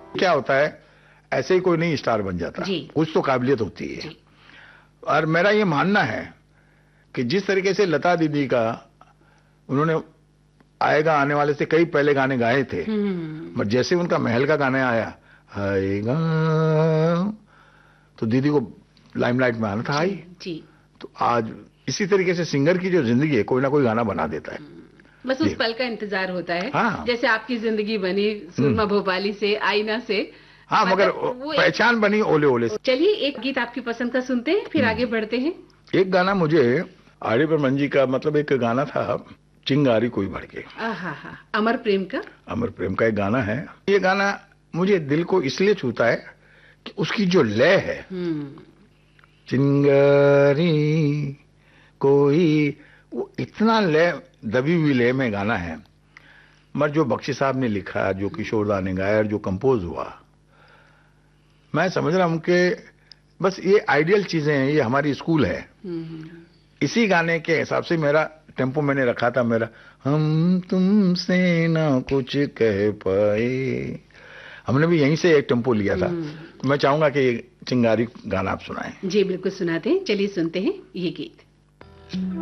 क्या होता है, ऐसे ही कोई नहीं स्टार बन जाता, कुछ तो काबिलियत होती है। और मेरा ये मानना है कि जिस तरीके से लता दीदी का उन्होंने आएगा आने वाले से कई पहले गाने गाए थे, मगर जैसे उनका महल का गाना आया, आएगा, तो दीदी को लाइमलाइट में आना था आई। तो आज इसी तरीके से सिंगर की जो जिंदगी है, कोई ना कोई गाना बना देता है, बस उस पल का इंतजार होता है। हाँ। जैसे आपकी जिंदगी बनी सुरमा भोपाली से, आईना से। हाँ, मगर पहचान बनी ओले ओले से। चलिए एक गीत आपकी पसंद का सुनते हैं, फिर आगे बढ़ते हैं। एक गाना मुझे आर डी बर्मन जी का, मतलब एक गाना था, चिंगारी कोई भड़ के। अमर प्रेम का एक गाना है। ये गाना मुझे दिल को इसलिए छूता है कि उसकी जो लय है, चिंगारी कोई, वो इतना लय, दबी हुई लय में गाना है। मगर जो बख्शी साहब ने लिखा, जो किशोरदा ने गाया, जो कंपोज हुआ, मैं समझ रहा हूं कि बस ये आइडियल चीजें हैं, ये हमारी स्कूल है। इसी गाने के हिसाब से मेरा टेम्पो मैंने रखा था, मेरा हम तुमसे ना कुछ कह पाए, हमने भी यहीं से एक टेम्पो लिया था। मैं चाहूंगा कि ये चिंगारी गाना आप सुनाएं। जी बिल्कुल सुनाते हैं, चलिए सुनते हैं ये गीत।